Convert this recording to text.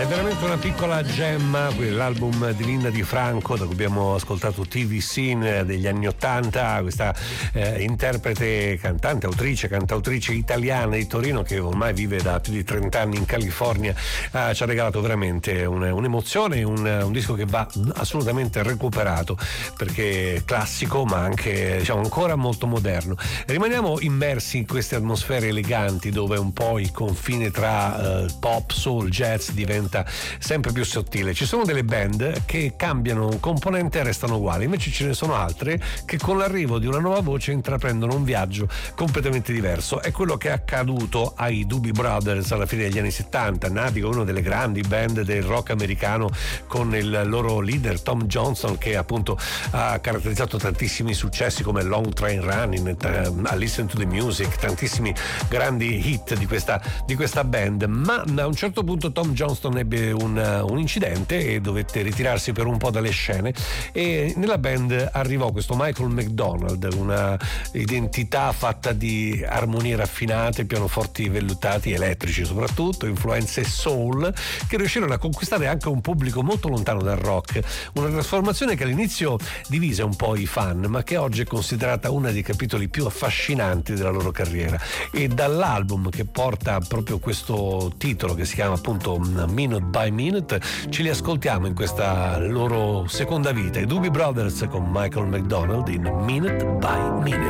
È veramente una piccola gemma l'album di Linda Di Franco, da cui abbiamo ascoltato TV Scene degli anni '80, questa interprete, cantante, cantautrice italiana di Torino che ormai vive da più di 30 anni in California. Ci ha regalato veramente un'emozione, un disco che va assolutamente recuperato perché è classico ma anche, diciamo, ancora molto moderno. Rimaniamo immersi in queste atmosfere eleganti dove un po' il confine tra pop, soul, jazz diventa sempre più sottile. Ci sono delle band che cambiano un componente e restano uguali, invece ce ne sono altre che con l'arrivo di una nuova voce intraprendono un viaggio completamente diverso. È quello che è accaduto ai Doobie Brothers alla fine degli anni 70, nati come una delle grandi band del rock americano con il loro leader Tom Johnson, che appunto ha caratterizzato tantissimi successi come Long Train Running, I Listen to the Music, tantissimi grandi hit di questa band. Ma a un certo punto Tom Johnston ebbe un incidente e dovette ritirarsi per un po' dalle scene, e nella band arrivò questo Michael McDonald, una identità fatta di armonie raffinate, pianoforti vellutati, elettrici soprattutto, influenze soul, che riuscirono a conquistare anche un pubblico molto lontano dal rock. Una trasformazione che all'inizio divise un po' i fan, ma che oggi è considerata uno dei capitoli più affascinanti della loro carriera. E dall'album che porta proprio questo titolo, che si chiama appunto Minute by Minute, ce li ascoltiamo in questa loro seconda vita, i Doobie Brothers con Michael McDonald in Minute by Minute.